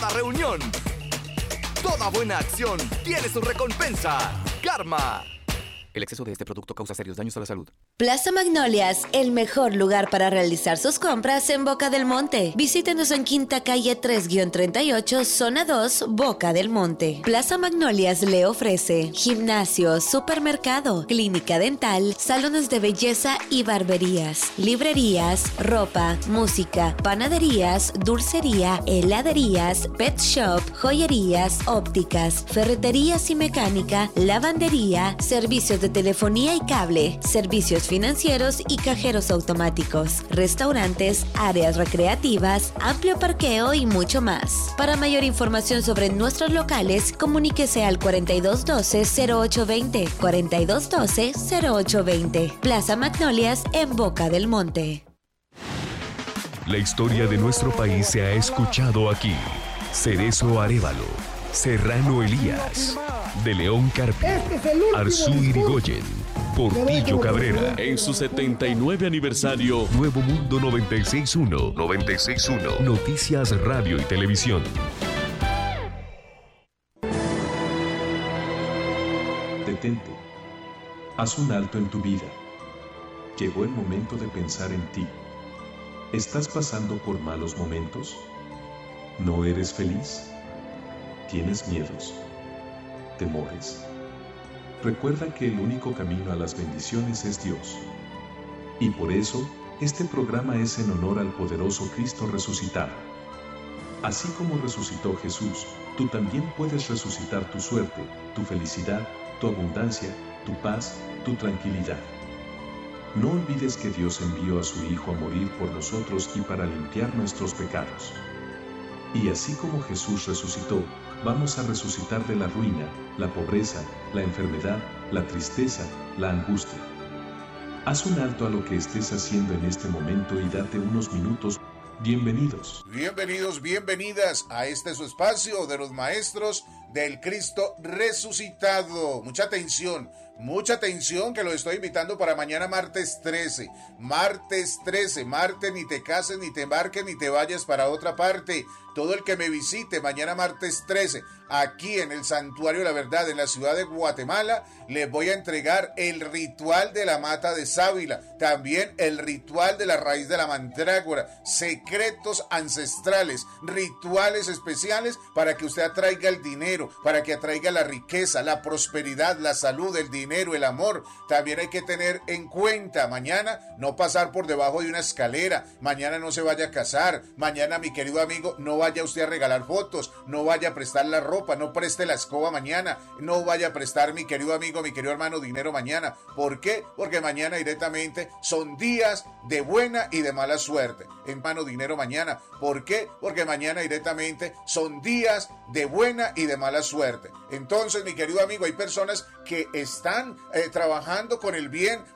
cada reunión. Toda buena acción tiene su recompensa. Karma. El exceso de este producto causa serios daños a la salud. Plaza Magnolias, el mejor lugar para realizar sus compras en Boca del Monte. Visítenos en Quinta Calle 3-38, Zona 2, Boca del Monte. Plaza Magnolias le ofrece gimnasio, supermercado, clínica dental, salones de belleza y barberías, librerías, ropa, música, panaderías, dulcería, heladerías, pet shop, joyerías, ópticas, ferreterías y mecánica, lavandería, servicios de telefonía y cable, servicios financieros y cajeros automáticos, restaurantes, áreas recreativas, amplio parqueo y mucho más. Para mayor información sobre nuestros locales, comuníquese al 4212-0820, 4212-0820. Plaza Magnolias en Boca del Monte. La historia de nuestro país se ha escuchado aquí. Cerezo Arévalo, Serrano Elías, De León Carpio, Arzú Irigoyen, Portillo Cabrera. En su 79 aniversario, Nuevo Mundo 96.1. Noticias, radio y televisión. Detente. Haz un alto en tu vida. Llegó el momento de pensar en ti. ¿Estás pasando por malos momentos? ¿No eres feliz? ¿Tienes miedos? ¿Temores? Recuerda que el único camino a las bendiciones es Dios. Y por eso, este programa es en honor al poderoso Cristo resucitado. Así como resucitó Jesús, tú también puedes resucitar tu suerte, tu felicidad, tu abundancia, tu paz, tu tranquilidad. No olvides que Dios envió a su Hijo a morir por nosotros y para limpiar nuestros pecados. Y así como Jesús resucitó, vamos a resucitar de la ruina, la pobreza, la enfermedad, la tristeza, la angustia. Haz un alto a lo que estés haciendo en este momento y date unos minutos. Bienvenidos. Bienvenidos, bienvenidas a este su espacio de los maestros del Cristo resucitado. Mucha atención que los estoy invitando para mañana martes 13. Martes, ni te cases, ni te embarques, ni te vayas para otra parte. Todo el que me visite mañana martes 13, aquí en el Santuario de la Verdad, en la ciudad de Guatemala, les voy a entregar el ritual de la mata de sábila, también el ritual de la raíz de la mandrágora, secretos ancestrales, rituales especiales para que usted atraiga el dinero, para que atraiga la riqueza, la prosperidad, la salud, el dinero, el amor. También hay que tener en cuenta mañana no pasar por debajo de una escalera, mañana no se vaya a casar, mañana, mi querido amigo, no vaya usted a regalar fotos, no vaya a prestar la ropa, no preste la escoba mañana, no vaya a prestar, mi querido amigo, mi querido hermano, dinero mañana. ¿Por qué? Porque mañana directamente son días de buena y de mala suerte. Hermano, dinero mañana. ¿Por qué? Porque mañana directamente son días de buena y de mala suerte. Entonces, mi querido amigo, hay personas que están trabajando con el bien